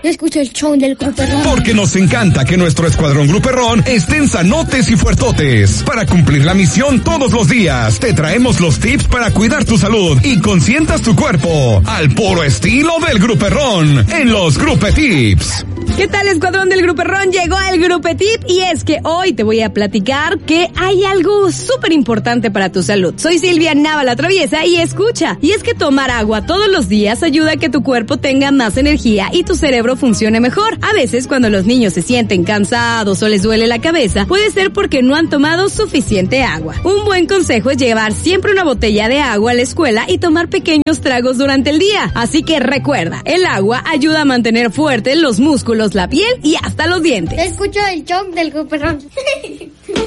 Yo escucho el show del Gruperrón. Porque nos encanta que nuestro escuadrón Gruperrón estén sanotes y fuertotes. Para cumplir la misión todos los días, te traemos los tips para cuidar tu salud y consientas tu cuerpo. Al puro estilo del Gruperrón, en los Grupetips. ¿Qué tal, escuadrón del Gruperrón? Llegó el Grupetip y es que hoy te voy a platicar que hay algo súper importante para tu salud. Soy Silvia Nava la Traviesa y escucha. Y es que tomar agua todos los días ayuda a que tu cuerpo tenga más energía y tu cerebro funcione mejor. A veces cuando los niños se sienten cansados o les duele la cabeza, puede ser porque no han tomado suficiente agua. Un buen consejo es llevar siempre una botella de agua a la escuela y tomar pequeños tragos durante el día. Así que recuerda, el agua ayuda a mantener fuertes los músculos, la piel y hasta los dientes. Yo escucho el show del Gruperrón.